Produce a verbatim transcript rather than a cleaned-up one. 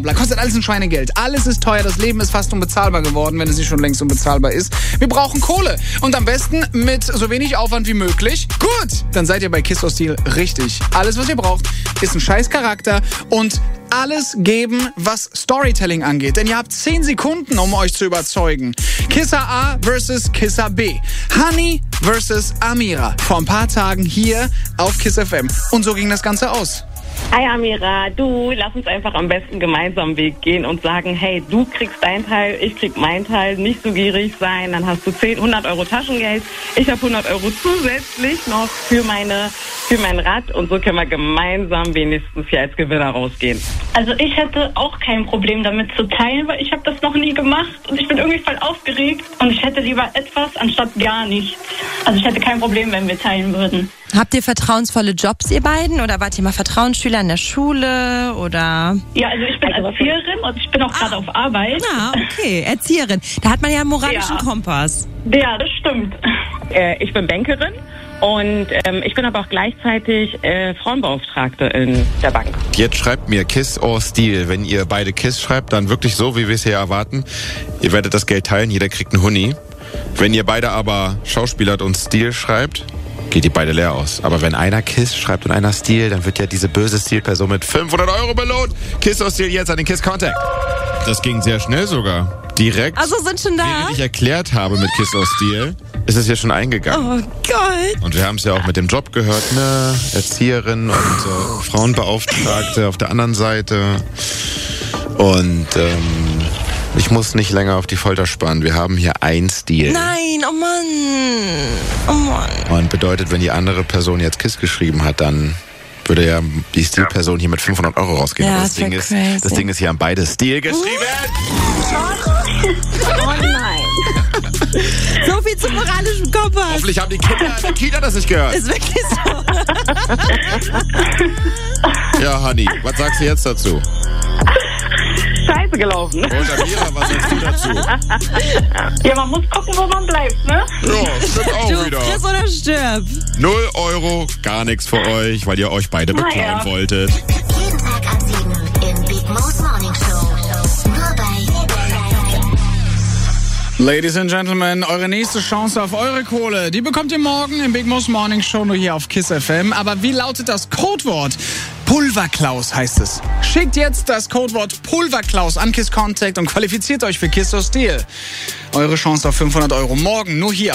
Kostet alles ein Schweinegeld. Alles ist teuer. Das Leben ist fast unbezahlbar geworden, wenn es nicht schon längst unbezahlbar ist. Wir brauchen Kohle. Und am besten mit so wenig Aufwand wie möglich. Gut, dann seid ihr bei Kiss or Steal richtig. Alles, was ihr braucht, ist ein scheiß Charakter und alles geben, was Storytelling angeht. Denn ihr habt zehn Sekunden, um euch zu überzeugen. Kisser A versus Kisser B. Honey versus Amira. Vor ein paar Tagen hier auf Kiss F M. Und so ging das Ganze aus. Hi Amira, du, lass uns einfach am besten gemeinsam einen Weg gehen und sagen, hey, du kriegst deinen Teil, ich krieg meinen Teil, nicht so gierig sein, dann hast du zehn, hundert Euro Taschengeld, ich habe hundert Euro zusätzlich noch für meine für mein Rad und so können wir gemeinsam wenigstens hier als Gewinner rausgehen. Also ich hätte auch kein Problem damit zu teilen, weil ich habe das noch nie gemacht und ich bin irgendwie voll aufgeregt und ich hätte lieber etwas anstatt gar nichts. Also ich hätte kein Problem, wenn wir teilen würden. Habt ihr vertrauensvolle Jobs, ihr beiden? Oder wart ihr mal Vertrauensschüler in der Schule? Oder? Ja, also ich bin Erzieherin und ich bin auch gerade ah. auf Arbeit. Ah, okay, Erzieherin. Da hat man ja einen moralischen ja. Kompass. Ja, das stimmt. Äh, ich bin Bankerin und ähm, ich bin aber auch gleichzeitig äh, Frauenbeauftragte in der Bank. Jetzt schreibt mir Kiss or Steal. Wenn ihr beide Kiss schreibt, dann wirklich so, wie wir es hier erwarten. Ihr werdet das Geld teilen, jeder kriegt einen Huni. Wenn ihr beide aber Schauspielert und Steal schreibt, geht ihr beide leer aus. Aber wenn einer Kiss schreibt und einer Steal, dann wird ja diese böse Steal-Person mit fünfhundert Euro belohnt. Kiss or Steal jetzt an den Kiss Contact. Das ging sehr schnell sogar. Direkt. Also sind schon da? Während ich erklärt habe mit Kiss or Steal, ist es ja schon eingegangen. Oh Gott. Und wir haben es ja auch mit dem Job gehört, ne? Erzieherin und äh, Frauenbeauftragte auf der anderen Seite. Und ähm, ich muss nicht länger auf die Folter spannen. Wir haben hier ein Steal. Nein, oh Mann. Oh Mann. Und bedeutet, wenn die andere Person jetzt Kiss geschrieben hat, dann würde ja die Steal-Person hier mit fünfhundert Euro rausgehen. Ja, das, das, Ding ist, crazy. das Ding ist, hier haben beide Steal geschrieben. Oh nein. So viel zum moralischen Kompass. Hoffentlich haben die Kinder in der Kita das nicht gehört. Ist wirklich so. Ja, Honey, was sagst du jetzt dazu? Scheiße gelaufen. Und Amira, was sagst du dazu? Ja, man muss gucken, wo man bleibt, ne? Ja, stimmt auch Du, wieder. friss oder stirb. Null Euro, gar nichts für euch, weil ihr euch beide beklauen ja. wolltet. Jeden Tag ab sieben in Big Mo's Morning Show. Nur bei Ladies and Gentlemen, eure nächste Chance auf eure Kohle, die bekommt ihr morgen im Big Mo's Morning Show nur hier auf Kiss F M. Aber wie lautet das Codewort? Pulverklaus heißt es. Schickt jetzt das Codewort Pulverklaus an Kiss Contact und qualifiziert euch für Kiss or Steal. Eure Chance auf fünfhundert Euro morgen nur hier.